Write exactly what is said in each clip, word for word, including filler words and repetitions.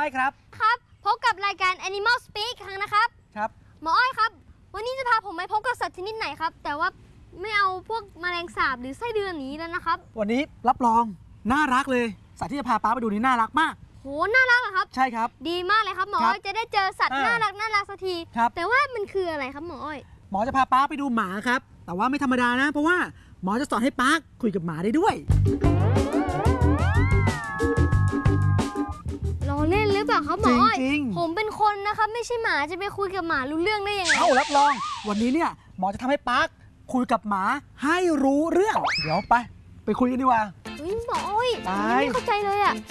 ครับครับพบกับรายการ Animal Speak ครั้งนะครับครับหมออ้อยครับวันนี้จะพาผมไปพบกับสัตว์ชนิดไหนครับแต่ว่าไม่เอาพวกแมลงสาบหรือไส้เดือนหนีแล้วนะครับวันนี้รับรองน่ารักเลยสัตว์ที่จะพาป้าไปดูนี่น่ารักมากโหน่ารักเหรอครับใช่ครับดีมากเลยครับหมออ้อยจะได้เจอสัตว์น่ารักน่ารักสักทีแต่ว่ามันคืออะไรครับหมออ้อยหมอจะพาป้าไปดูหมาครับแต่ว่าไม่ธรรมดานะเพราะว่าหมอจะสอนให้ป้าคุยกับหมาได้ด้วยล้อเล่นหรือเปล่าครับหมออ้อยจริงผมเป็นคนนะครับไม่ใช่หมาจะไปคุยกับหมารู้เรื่องได้ยังไงเอ้ารับรองวันนี้เนี่ยหมอจะทำให้ป้าคุยกับหมาให้รู้เรื่องเดี๋ยวไปไปคุยกันดีกว่าเฮ้ยหมออ้อยไปไม่เข้าใจเลยอ่ะ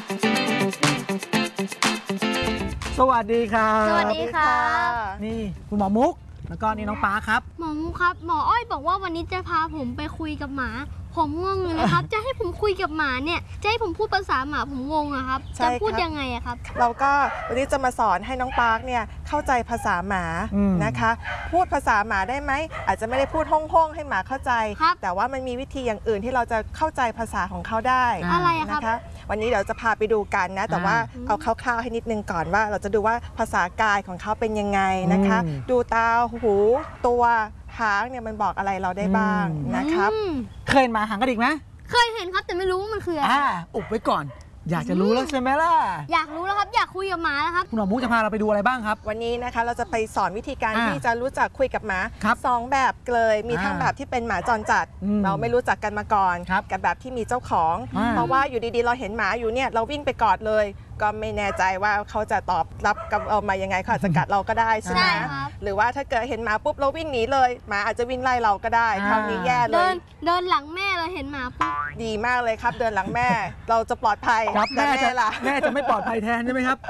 สวัสดีครับสวัสดีค่ะนี่คุณหมอมุกแล้วก็นี่น้องป้าครับหมอมุกครับหมออ้อยบอกว่าวันนี้จะพาผมไปคุยกับหมาผมงงเลยนะครับ จะให้ผมคุยกับหมาเนี่ยจะให้ผมพูดภาษาหมาผมงงอะครับจะพูดยังไงอะครับเราก็วันนี้จะมาสอนให้น้องปาร์คเนี่ยเข้าใจภาษาหมานะคะ พูดภาษาหมาได้ไหมอาจจะไม่ได้พูดห้องๆให้หมาเข้าใจแต่ว่ามันมีวิธีอย่างอื่นที่เราจะเข้าใจภาษาของเขาได้อะไรครับนะคะวันนี้เดี๋ยวจะพาไปดูกันนะแต่ว่าเอาคร่าวๆให้นิดนึงก่อนว่าเราจะดูว่าภาษากายของเขาเป็นยังไงนะคะดูตาหูตัวหางเนี่ยมันบอกอะไรเราได้บ้างนะครับเคยเห็นหมาหางกระดิกไหมเคยเห็นครับแต่ไม่รู้ว่ามันคืออะไรอ่าอุบไว้ก่อนอยากจะรู้แล้วใช่ไหมล่ะอยากรู้แล้วครับอยากคุยกับหมาแล้วครับคุณหมอมุกจะพาเราไปดูอะไรบ้างครับวันนี้นะคะเราจะไปสอนวิธีการที่จะรู้จักคุยกับหมาสองแบบเลยมีทั้งแบบที่เป็นหมาจรจัดเราไม่รู้จักกันมาก่อนกับแบบที่มีเจ้าของเพราะว่าอยู่ดีๆเราเห็นหมาอยู่เนี่ยเราวิ่งไปกอดเลยก็ไม่แน่ใจว่าเขาจะตอบรับกับเรามายังไงเขาอาจจะกัดเราก็ได้ใช่ไหมหรือว่าถ้าเกิดเห็นหมาปุ๊บเราวิ่งหนีเลยหมาอาจจะวิ่งไล่เราก็ได้คราวนี้แย่เลยเดินหลังแม่เราเห็นหมาปุ๊บดีมากเลยครับเดินหลังแม่เราจะปลอดภัยครับแม่จะแม่จะไม่ปลอดภัยแทนใช่ไหมครับ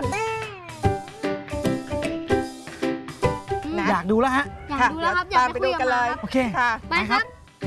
อยากดูแล้วฮะอยากดูแล้วครับอยากไปคุยกันเลยโอเคค่ะไปครับ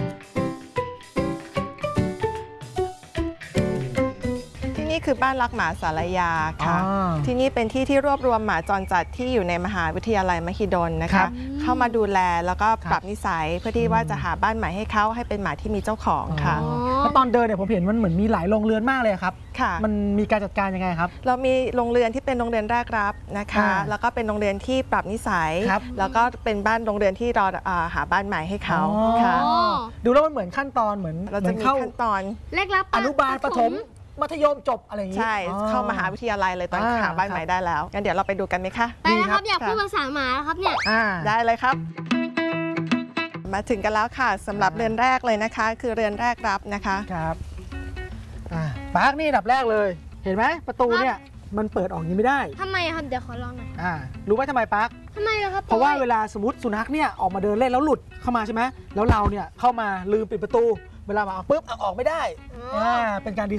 นี่คือบ้านรักหมาสารยาค่ะที่นี่เป็นที่ที่รวบรวมหมาจรจัดที่อยู่ในมหาวิทยาลัยมหิดลนะคะเข้ามาดูแลแล้วก็ปรับนิสัยเพื่อที่ว่าจะหาบ้านใหม่ให้เขาให้เป็นหมาที่มีเจ้าของค่ะแล้วตอนเดินเนี่ยผมเห็นมันเหมือนมีหลายโรงเรือนมากเลยครับค่ะมันมีการจัดการยังไงครับเรามีโรงเรือนที่เป็นโรงเรือนแรกรับนะคะแล้วก็เป็นโรงเรือนที่ปรับนิสัยแล้วก็เป็นบ้านโรงเรือนที่รอหาบ้านใหม่ให้เขาค่ะดูแล้วมันเหมือนขั้นตอนเหมือนเราจะมีขั้นตอนแรกรับอนุบาลประถมมัธยมจบอะไรอย่างนี้ใช่เข้ามหาวิทยาลัยเลยตอนหาบ้านใหม่ได้แล้วงั้นเดี๋ยวเราไปดูกันไหมคะไปนะครับอยากพูดภาษาหมาครับเนี่ยได้เลยครับมาถึงกันแล้วค่ะสำหรับเรือนแรกเลยนะคะคือเรือนแรกรับนะคะครับปาร์คนี่ดับแรกเลยเห็นไหมประตูเนี่ยมันเปิดออกนี้ไม่ได้ทำไมครับเดี๋ยวขอลองหน่อยอ่ารู้ไหมทำไมปาร์คทำไมล่ะครับเพราะว่าเวลาสมมติสุนัขเนี่ยออกมาเดินเล่นแล้วหลุดเข้ามาใช่ไหมแล้วเราเนี่ยเข้ามาลืมปิดประตูเวลามาเอาปุ๊บเอาออกไม่ได้อ่าเป็นการดี